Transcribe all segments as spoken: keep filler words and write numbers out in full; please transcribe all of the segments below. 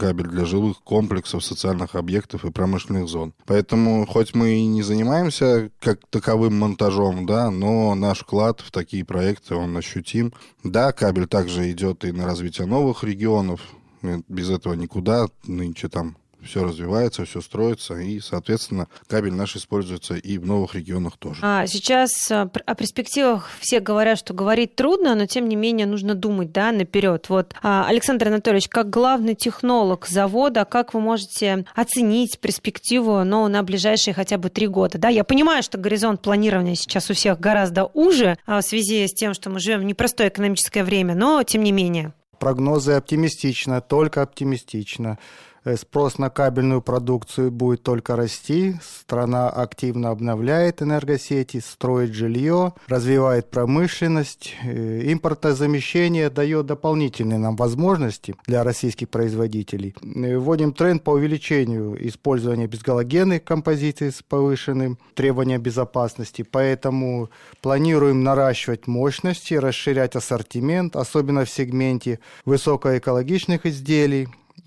кабель для жилых комплексов, социальных объектов и промышленных зон. Поэтому, хоть мы и не занимаемся как таковым монтажом, да, но наш вклад в такие проекты, он ощутим. Да, кабель также идет и на развитие новых регионов. Без этого никуда. Нынче там все развивается, все строится, и, соответственно, кабель наш используется и в новых регионах тоже. А сейчас о перспективах все говорят, что говорить трудно, но, тем не менее, нужно думать, да, наперед. Вот, Александр Анатольевич, как главный технолог завода, как вы можете оценить перспективу, ну, на ближайшие хотя бы три года? Да, я понимаю, что горизонт планирования сейчас у всех гораздо уже в связи с тем, что мы живем в непростое экономическое время, но, тем не менее. Прогнозы оптимистично, только оптимистично. Спрос на кабельную продукцию будет только расти. Страна активно обновляет энергосети, строит жилье, развивает промышленность. Импортозамещение дает дополнительные нам возможности для российских производителей. Вводим тренд по увеличению использования безгалогенных композиций с повышенным требованием безопасности. Поэтому планируем наращивать мощности, расширять ассортимент, особенно в сегменте высокоэкологичных изделий.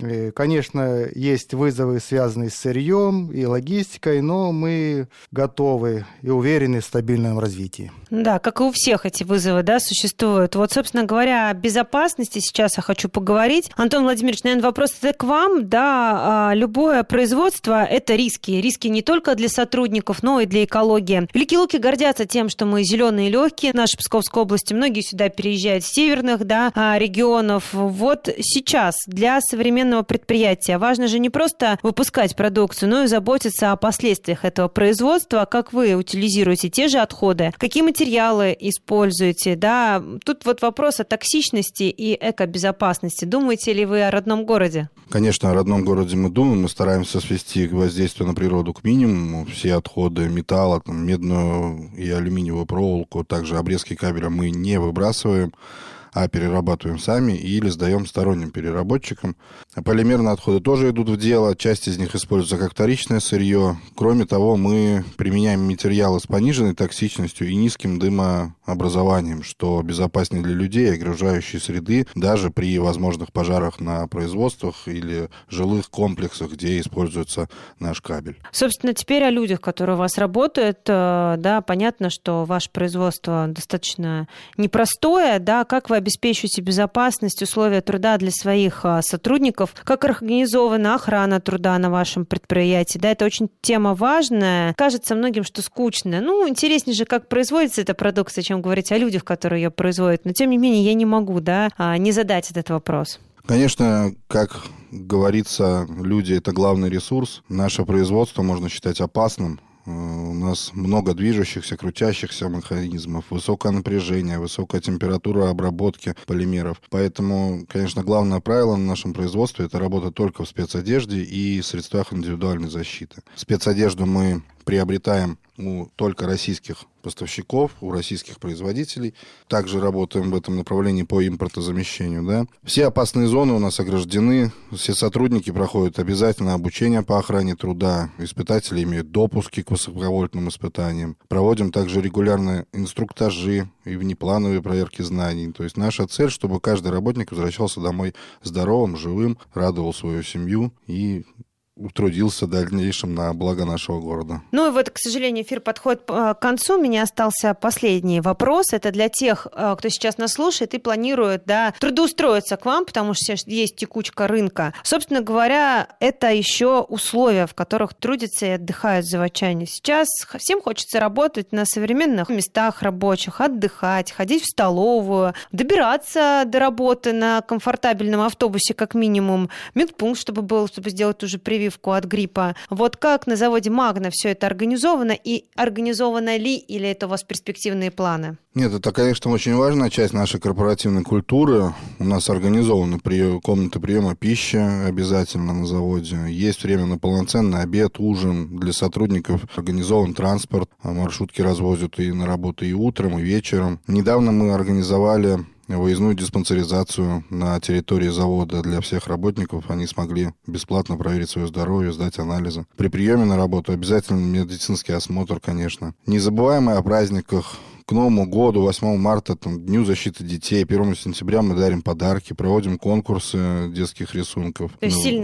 Конечно, есть вызовы, связанные с сырьем и логистикой, но мы готовы и уверены в стабильном развитии. Да, как и у всех эти вызовы, да, существуют. Вот, собственно говоря, о безопасности сейчас я хочу поговорить. Антон Владимирович, наверное, вопрос это к вам. Да, любое производство – это риски. Риски не только для сотрудников, но и для экологии. Великие Луки гордятся тем, что мы зеленые и легкие. В нашей Псковской области многие сюда переезжают с северных, да, регионов. Вот сейчас для современных предприятия. Важно же не просто выпускать продукцию, но и заботиться о последствиях этого производства. Как вы утилизируете те же отходы? Какие материалы используете? Да, тут вот вопрос о токсичности и экобезопасности. Думаете ли вы о родном городе? Конечно, о родном городе мы думаем. Мы стараемся свести воздействие на природу к минимуму. Все отходы металла, там, медную и алюминиевую проволоку, также обрезки кабеля мы не выбрасываем, а перерабатываем сами или сдаем сторонним переработчикам. Полимерные отходы тоже идут в дело, часть из них используется как вторичное сырье. Кроме того, мы применяем материалы с пониженной токсичностью и низким дымообразованием, что безопаснее для людей и окружающей среды, даже при возможных пожарах на производствах или жилых комплексах, где используется наш кабель. Собственно, теперь о людях, которые у вас работают. Да, понятно, что ваше производство достаточно непростое. Да, как вы обеспечиваете безопасность, условия труда для своих сотрудников, как организована охрана труда на вашем предприятии. Да, это очень тема важная. Кажется многим, что скучная. Ну, интереснее же, как производится эта продукция, чем говорить о людях, которые ее производят. Но, тем не менее, я не могу, да, не задать этот вопрос. Конечно, как говорится, люди – это главный ресурс. Наше производство можно считать опасным. У нас много движущихся, крутящихся механизмов, высокое напряжение, высокая температура обработки полимеров. Поэтому, конечно, главное правило на нашем производстве – это работа только в спецодежде и средствах индивидуальной защиты. Спецодежду мы приобретаем у только российских поставщиков, у российских производителей. Также работаем в этом направлении по импортозамещению. Да. Все опасные зоны у нас ограждены. Все сотрудники проходят обязательно обучение по охране труда. Испытатели имеют допуски к высоковольтным испытаниям. Проводим также регулярные инструктажи и внеплановые проверки знаний. То есть наша цель, чтобы каждый работник возвращался домой здоровым, живым, радовал свою семью и утрудился в дальнейшем на благо нашего города. Ну и вот, к сожалению, эфир подходит к концу. У меня остался последний вопрос. Это для тех, кто сейчас нас слушает и планирует, да, трудоустроиться к вам, потому что есть текучка рынка. Собственно говоря, это еще условия, в которых трудятся и отдыхают заводчане. Сейчас всем хочется работать на современных местах рабочих, отдыхать, ходить в столовую, добираться до работы на комфортабельном автобусе как минимум, медпункт, чтобы был, чтобы сделать уже прививку от гриппа. Вот как на заводе «Магна» все это организовано, и организовано ли, или это у вас перспективные планы? Нет, это, конечно, очень важная часть нашей корпоративной культуры. У нас организованы прием, комнаты приема пищи обязательно на заводе. Есть время на полноценный обед, ужин. Для сотрудников организован транспорт. Маршрутки развозят и на работу и утром, и вечером. Недавно мы организовали выездную диспансеризацию на территории завода для всех работников. Они смогли бесплатно проверить свое здоровье, сдать анализы. При приеме на работу обязательно медицинский осмотр, конечно. Не забываем о праздниках. К Новому году, восьмого марта, там, Дню защиты детей, первого сентября мы дарим подарки, проводим конкурсы детских рисунков. То есть ну, сильно